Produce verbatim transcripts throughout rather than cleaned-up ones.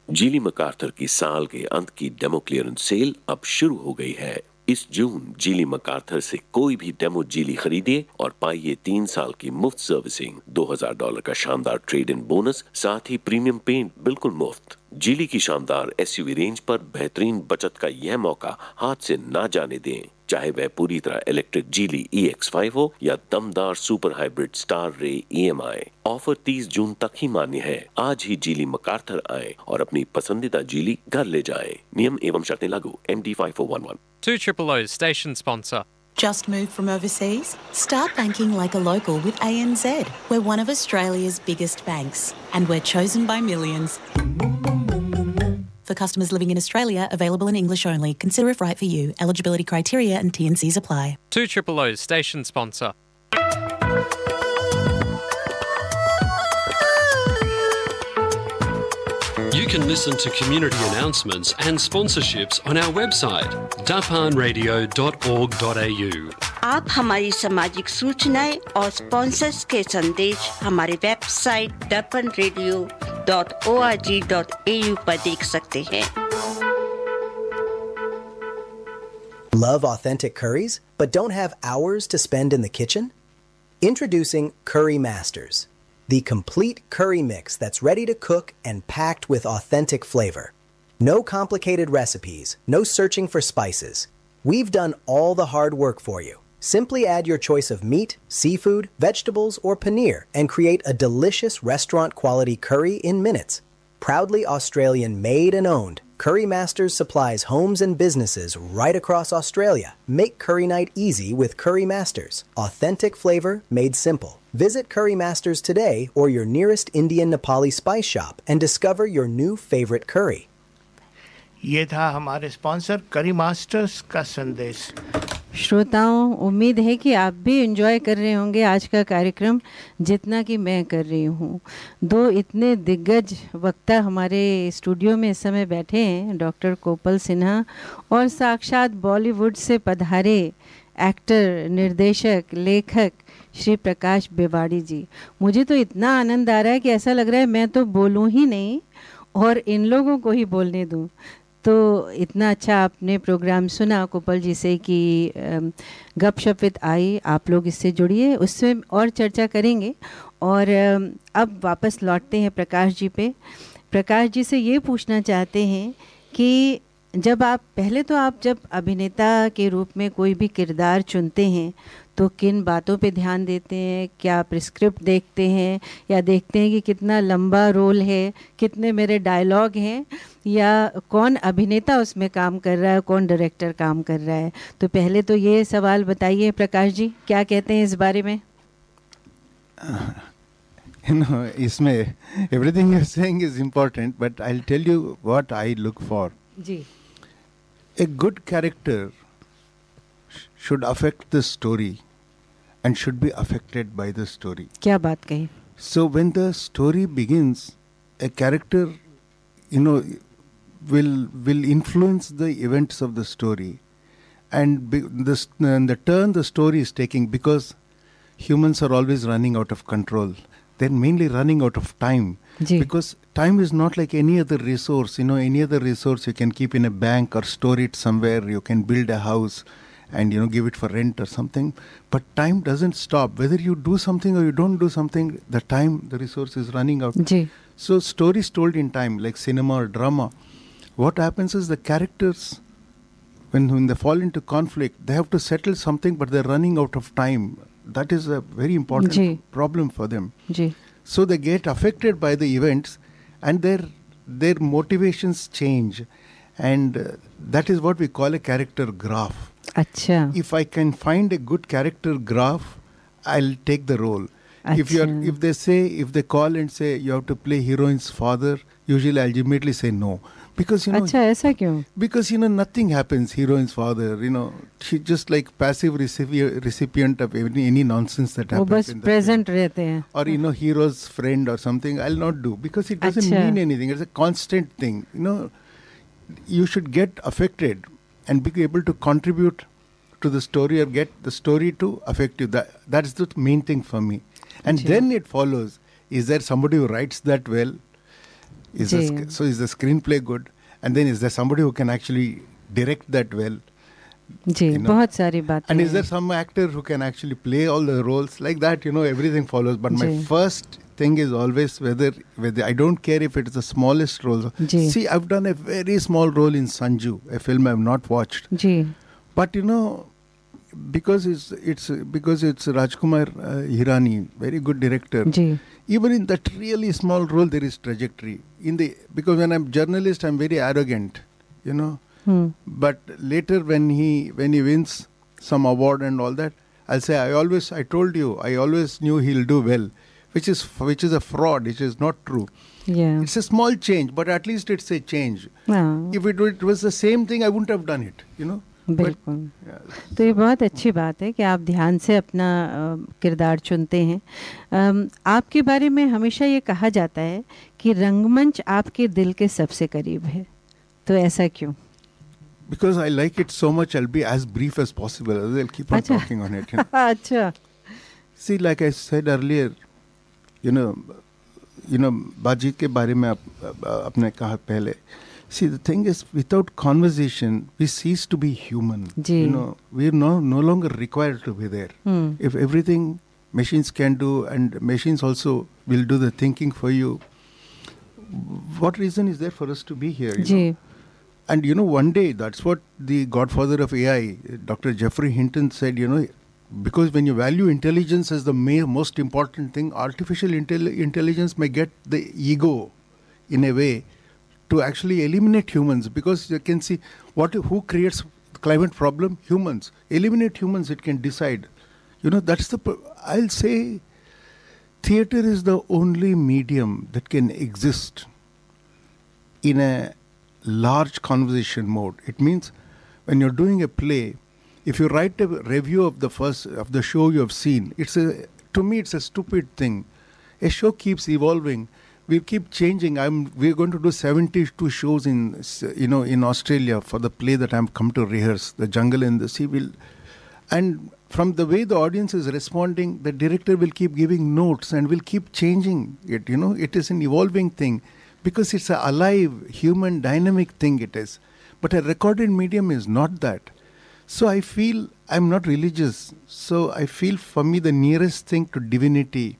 जीली मकार्थर की साल के अंत की डेमो क्लियरेंस सेल अब शुरू हो गई है। इस जून जीली मकार्थर से कोई भी डेमो जीली खरीदिए और पाइए तीन साल की मुफ्त सर्विसिंग, दो हज़ार डॉलर का शानदार ट्रेड इन बोनस, साथ ही प्रीमियम पेंट बिल्कुल मुफ्त। जीली की शानदार एसयूवी रेंज पर बेहतरीन बचत का यह मौका हाथ से ना जाने दें। चाहे वह पूरी तरह इलेक्ट्रिक जीली ई एक्स फाइव हो या दमदार सुपर हाइब्रिड स्टार रे ई एम आई। ऑफर तीस जून तक ही मान्य है। आज ही जीली मकार्थर आए और अपनी पसंदीदा जीली घर ले जाएं। नियम एवं शर्तें लागू। M D five four one one. two triple O station sponsor. Just moved from overseas? Start banking like a local with A N Z. We're one of Australia's biggest banks, and we're chosen by millions. For customers living in Australia, available in English only. Consider if right for you. Eligibility criteria and T and Cs apply. two triple O station sponsor. You can listen to community announcements and sponsorships on our website, dapan radio dot org dot a u. आप हमारी सामाजिक सूचनाएं और sponsors के संदेश हमारे website dapan radio dot org dot a u पर देख सकते हैं। Love authentic curries, but don't have hours to spend in the kitchen? Introducing Curry Masters, the complete curry mix that's ready to cook and packed with authentic flavor. No complicated recipes, no searching for spices. We've done all the hard work for you. Simply add your choice of meat, seafood, vegetables, or paneer and create a delicious restaurant-quality curry in minutes. Proudly Australian made and owned, Curry Masters supplies homes and businesses right across Australia. Make curry night easy with Curry Masters. Authentic flavor made simple. Visit Curry Masters today or your nearest Indian Nepali spice shop and discover your new favorite curry. ये था हमारे sponsor करी masters का संदेश। श्रोताओं, उम्मीद है कि आप भी एंजॉय कर रहे होंगे आज का कार्यक्रम जितना कि मैं कर रही हूँ। दो इतने दिग्गज वक्ता हमारे स्टूडियो में इस समय बैठे हैं, डॉक्टर कोपल सिन्हा और साक्षात बॉलीवुड से पधारे एक्टर, निर्देशक, लेखक श्री प्रकाश बेवाड़ी जी। मुझे तो इतना आनंद आ रहा है कि ऐसा लग रहा है मैं तो बोलूँ ही नहीं और इन लोगों को ही बोलने दूँ। तो इतना अच्छा आपने प्रोग्राम सुना कोपल जी से कि गपशप विद आई, आप लोग इससे जुड़िए, उससे और चर्चा करेंगे। और अब वापस लौटते हैं प्रकाश जी पे। प्रकाश जी से ये पूछना चाहते हैं कि जब आप पहले तो आप जब अभिनेता के रूप में कोई भी किरदार चुनते हैं तो किन बातों पे ध्यान देते हैं? क्या आप स्क्रिप्ट देखते हैं या देखते हैं कि कितना लंबा रोल है, कितने मेरे डायलॉग हैं, या कौन अभिनेता उसमें काम कर रहा है, कौन डायरेक्टर काम कर रहा है? तो पहले तो ये सवाल बताइए प्रकाश जी, क्या कहते हैं इस बारे में? You know, इसमें everything you're saying is important, but I'll tell you what I look for. Ji. A good character should affect the story and should be affected by the story. क्या बात कही? So when the story begins, a character, you know, will will influence the events of the story, and be, this and the turn the story is taking, because humans are always running out of control. They're mainly running out of time. Ji. Because time is not like any other resource. You know, any other resource you can keep in a bank or store it somewhere. You can build a house and, you know, give it for rent or something. But time doesn't stop. Whether you do something or you don't do something, the time, the resource is running out. Ji. So stories told in time, like cinema or drama, what happens is the characters, when, when they fall into conflict, they have to settle something, but they're running out of time. That is a very important Ji. problem for them. Ji. So they get affected by the events and their their motivations change. And uh, that is what we call a character graph. Achha. If I can find a good character graph, I'll take the role. If you are, if they say, if they call and say you have to play heroine's father, usually I'll immediately say no. Because, you know, Achha, aisa kyun? Because, you know, nothing happens, heroine's father, you know, she's just like passive recipient, recipient of any, any nonsense that happens. वो बस in the present film. रहते हैं. Or, you know, hero's friend or something, I'll not do, because it doesn't Achha. mean anything. It's a constant thing. You know, you should get affected and be able to contribute to the story or get the story to affect you. That, that's the main thing for me. And Achha. then it follows, is there somebody who writes that well? Is the, sc- so is the screenplay good? And then is there somebody who can actually direct that well? Ji, you know? बहुत सारी बातें. And is there some actor who can actually play all the roles like that? You know, everything follows. But my ji. first thing is always whether whether I don't care if it's the smallest role. Ji. See, I've done a very small role in Sanju, a film I've not watched. Ji. But you know, because it's it's because it's Rajkumar uh, Hirani, very good director. Ji. Even in that really small role, there is trajectory. In the because when I'm journalist, I'm very arrogant, you know. Hmm. But later, when he when he wins some award and all that, I'll say I always I told you I always knew he'll do well, which is which is a fraud, which is not true. Yeah. It's a small change, but at least it's a change. हाँ. If it, it was the same thing, I wouldn't have done it, you know. बिल्कुल. तो ये बहुत अच्छी बात है कि आप ध्यान से अपना किरदार चुनते हैं. आपके बारे में हमेशा ये कहा जाता है कि रंगमंच आपके दिल के सबसे करीब है. तो ऐसा क्यों? Because I like it so much, I'll be as brief as possible. I'll keep on अच्छा. talking on it. You know? अच्छा. See, like I said earlier, you know, you know, बातचीत के बारे में आप आपने कहा पहले. See, the thing is, without conversation, we cease to be human. Ji. You know, we're no no longer required to be there. Hmm. If everything machines can do, and machines also will do the thinking for you, what reason is there for us to be here? You ji. know? And you know, one day, that's what the godfather of A I, Doctor Geoffrey Hinton, said, you know, because when you value intelligence as the ma- most important thing, artificial intel- intelligence may get the ego, in a way, to actually eliminate humans. Because you can see, what who creates climate problem? Humans. Eliminate humans, it can decide. You know, that's the, I'll say, theatre is the only medium that can exist in a large conversation mode. It means when you're doing a play, if you write a review of the first of the show you have seen, it's a to me it's a stupid thing. A show keeps evolving. We keep changing. I'm we're going to do seventy-two shows in you know in Australia for the play that I'm come to rehearse, The Jungle in the Sea. Will and from the way the audience is responding, the director will keep giving notes and will keep changing it. You know, it is an evolving thing. Because it's a alive, human, dynamic thing it is. But a recorded medium is not that. So I feel, I'm not religious, so I feel for me the nearest thing to divinity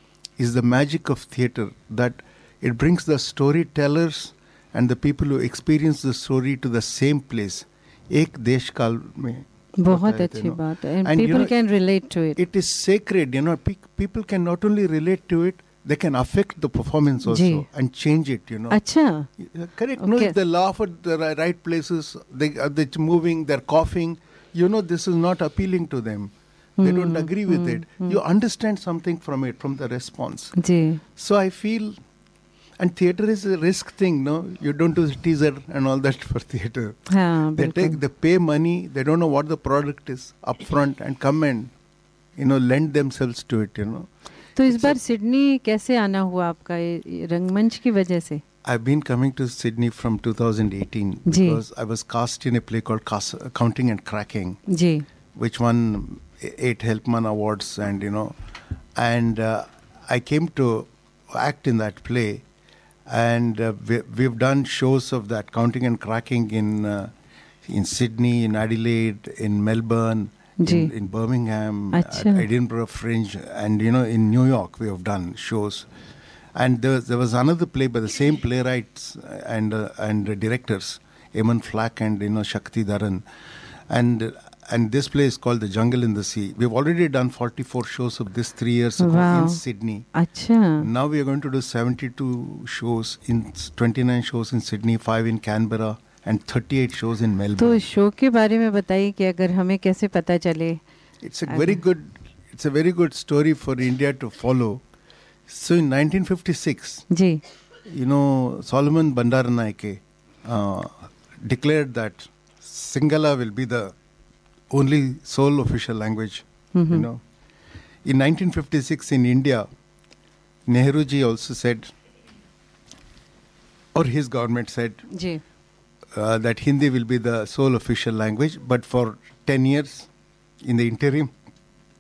is the magic of theatre, that it brings the storytellers and the people who experience the story to the same place. Ek desh kaal mein. बहुत अच्छी बात है. And people can relate to it. It is sacred, you know, pe- people can not only relate to it, they can affect the performance also ji. and change it, you know. अच्छा. Correct. Okay. No, if they laugh at the ri- right places, they are they moving, they're coughing, you know, this is not appealing to them. They don't agree with it. You understand something from it, from the response. Ji. So I feel, and theatre is a risk thing, no? You don't do teaser and all that for theatre. हाँ, They बिल्कुल. take, they pay money, they don't know what the product is upfront and come and, you know, lend themselves to it, you know. तो इस बार Sydney कैसे आना हुआ आपका ये रंगमंच की वजह से? I've been coming to Sydney from two thousand eighteen ji. because I was cast in a play called Cas- Counting and Cracking, ji. which won eight Helpman Awards, and you know, and uh, I came to act in that play, and uh, we, we've done shows of that Counting and Cracking in uh, in Sydney, in Adelaide, in Melbourne. In, in Birmingham, at Edinburgh Fringe, and you know, in New York, we have done shows. And there, there was another play by the same playwrights and uh, and uh, directors, Eamon Flack and you know Shakti Dharan, and and this play is called The Jungle in the Sea. We've already done forty-four shows of this three years ago wow. in Sydney. अच्छा. Now we are going to do seventy-two shows in twenty-nine shows in Sydney, five in Canberra. And thirty-eight shows in Melbourne. तो show के बारे में बताइए कि अगर हमें कैसे पता चले? It's a very good, it's a very good story for India to follow. So in nineteen fifty-six, ji. you know, Solomon Bandaranaike uh, declared that Sinhala will be the only sole official language. Mm-hmm. You know, in nineteen fifty-six in India, Nehruji also said, or his government said. Ji. Uh, that Hindi will be the sole official language, but for ten years, in the interim,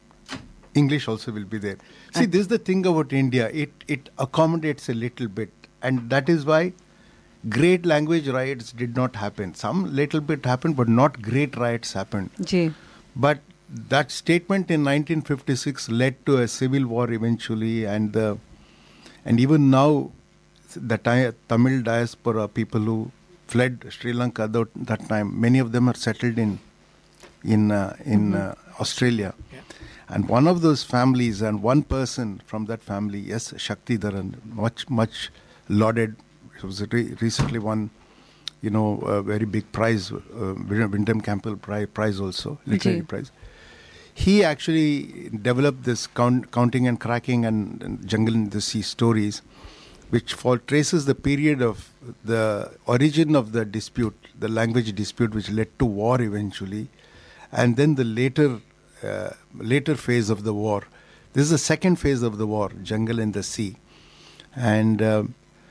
English also will be there. See, this is the thing about India. It it accommodates a little bit and that is why great language riots did not happen. Some little bit happened, but not great riots happened. Ji. But that statement in nineteen fifty-six led to a civil war eventually, and the and even now, the Tamil diaspora, people who fled Sri Lanka that, that time, many of them are settled in in uh, in mm-hmm. uh, Australia. Yeah. And one of those families, and one person from that family, yes, Shakti Dharan, much much lauded. It was re- recently won, you know, a very big prize, uh, Wyndham Campbell prize, prize also, literary okay. prize. He actually developed this count, counting and cracking and, and Jungle in the Sea stories, which fall, traces the period of the origin of the dispute, the language dispute, which led to war eventually, and then the later uh, later phase of the war. This is the second phase of the war, Jungle in the Sea, and. Uh,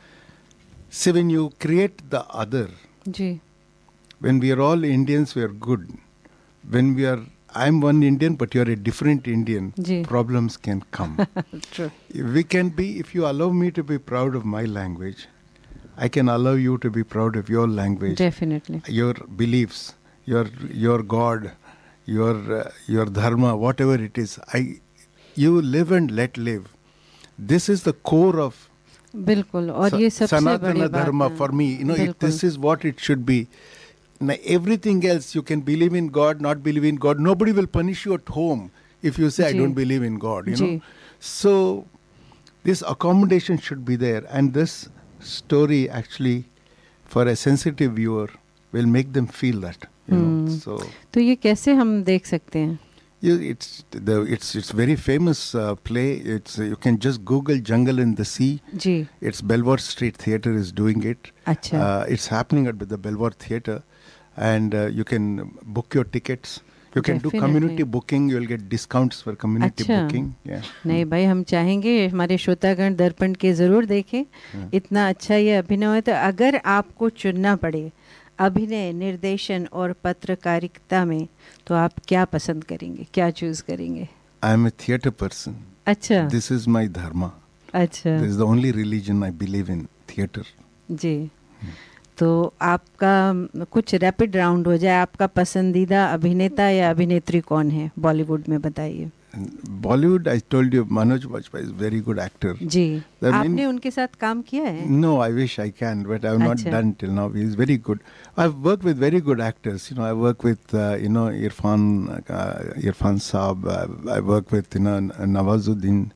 See, when you create the other, Ji. when we are all Indians, we are good. When we are, I'm one Indian, but you're a different Indian, Ji. Problems can come. True. We can be, if you allow me to be proud of my language, I can allow you to be proud of your language. Definitely. Your beliefs, your your God, your uh, your dharma, whatever it is. I, you live and let live. This is the core of बिल्कुल और ये सबसे बड़ी बात dharma for me, you know, it, this is what it should be. Now, everything else, you can believe in God, not believe in God. Nobody will punish you at home if you say, Ji. I don't believe in God, you Ji. know. So, this accommodation should be there. And this story actually, for a sensitive viewer, will make them feel that. You hmm. know, so, तो ये कैसे हम देख सकते हैं? You, it's the it's it's very famous uh, play. It's uh, you can just Google Jungle in the Sea. Ji. It's Belvoir Street Theatre is doing it. Acha. Uh, it's happening at the Belvoir Theatre, and uh, you can book your tickets. You can Definitely. do community booking. You'll get discounts for community अच्छा. booking. Yeah. नहीं भाई हम चाहेंगे हमारे श्रोतागण दर्पण के जरूर देखें. yeah. इतना अच्छा ये अभिनय है. तो अगर आपको चुनना पड़े अभिनय, निर्देशन और पत्रकारिता में, तो आप क्या पसंद करेंगे, क्या चूज करेंगे? I am a theatre person. अच्छा. This is my dharma. अच्छा. This is the only religion I believe in, theatre. Ji. hmm. तो आपका कुछ रैपिड राउंड हो जाए. आपका पसंदीदा अभिनेता या अभिनेत्री कौन है बॉलीवुड में, बताइए. Bollywood, I told you, Manoj Bajpayee is a very good actor. Ji. The आपने main... उनके साथ काम किया है? No, I wish I can, but I have not Achha. done till now. He is very good. I've worked with very good actors. You know, I work with uh, you know Irfan, uh, Irfan Saab. Uh, I work with you know Nawazuddin.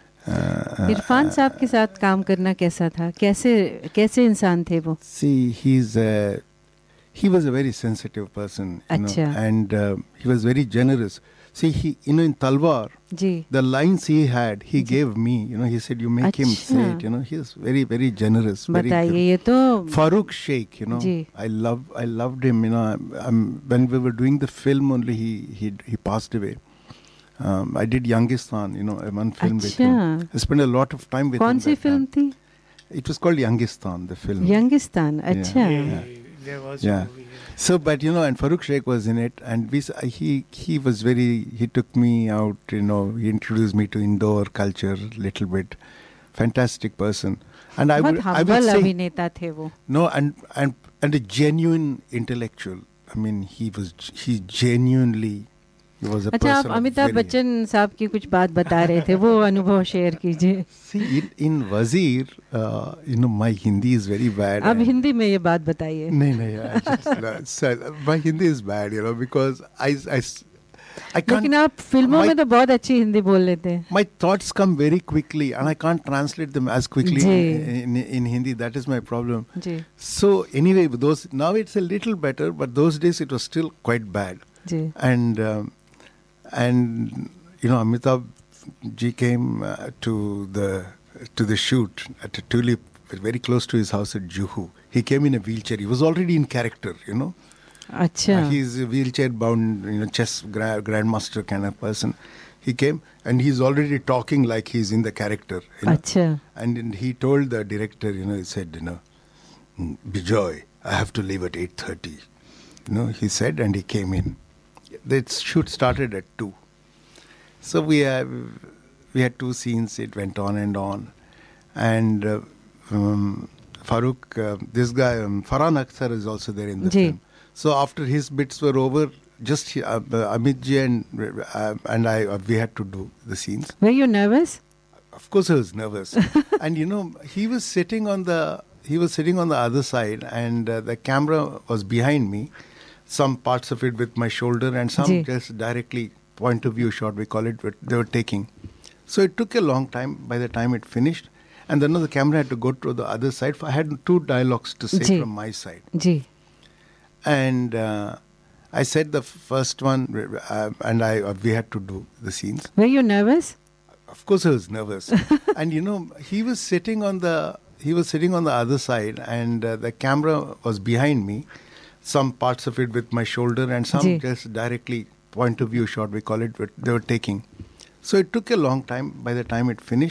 Uh, Irfan साहब के साथ काम करना कैसा था? कैसे कैसे इंसान थे वो? See, he's a, he was a very sensitive person. You know, and uh, he was very generous. See, he, you know, in Talwar, Ji. the lines he had, he Ji. gave me. You know, he said, "You make Achha. him say it." You know, he is very, very generous. बताइए ये तो. Farooq Sheikh, you know, Ji. I love, I loved him. You know, I'm, I'm, when we were doing the film, only he, he, he passed away. Um, I did Youngistan, you know, one film Achha. with him. I spent a lot of time with Kaun him. C film थी? It was called Youngistan, the film. Youngistan, अच्छा. Yeah. yeah. There was yeah. So, but you know, and Farooq Sheikh was in it, and we, he he was very. He took me out. You know, he introduced me to Indore culture a little bit. Fantastic person, and I would I would say अभिनेता थे वो. No, and and and a genuine intellectual. I mean, he was he genuinely. He was a अच्छा, person. आप अमिताभ बच्चन साहब की कुछ बात बता रहे थे, वो अनुभव शेयर कीजिए. See, in, in Wazir, uh, you know, my Hindi is very bad. अब हिंदी में ये बात बताइए. नहीं नहीं, I just, no, my Hindi is bad, you know, because I I I can't. लेकिन आप फिल्मों में तो बहुत अच्छी हिंदी बोल लेते हैं. My thoughts come very quickly, and I can't translate them as quickly in, in, in Hindi. That is my problem. Ji. So anyway, those now it's a little better, but those days it was still quite bad. Ji. And um, and you know, Amitabh ji came uh, to the to the shoot at a Tulip, very close to his house at Juhu. He came in a wheelchair. He was already in character, you know. Achha. Uh, he's a wheelchair bound, you know, chess gra- grandmaster kind of person. He came and he's already talking like he's in the character. You know? Achha. And, and he told the director, you know, he said, you know, Bijoy, I have to leave at eight thirty. You know, he said, and he came in. The shoot started at two. So we have, we had two scenes. It went on and on. And uh, um, Farooq, uh, this guy, um, Farhan Akhtar is also there in the Ji. film. So after his bits were over, just uh, Amit ji and, uh, and I, uh, we had to do the scenes. Were you nervous? Of course I was nervous. And you know, he was sitting on the, he was sitting on the other side, and uh, the camera was behind me. Some parts of it with my shoulder and some Ji. just directly point of view shot, we call it, but they were taking. So it took a long time by the time it finished. And then the camera had to go to the other side. I had two dialogues to say Ji. from my side. Ji. And uh, I said the first one, uh, and I uh, we had to do the scenes. Were you nervous? Of course I was nervous. And you know, he was sitting on the, he was sitting on the other side, and uh, the camera was behind me. Some parts of it with my shoulder and some Ji. just directly point of view shot, we call it, but they were taking. So it took a long time by the time it finished.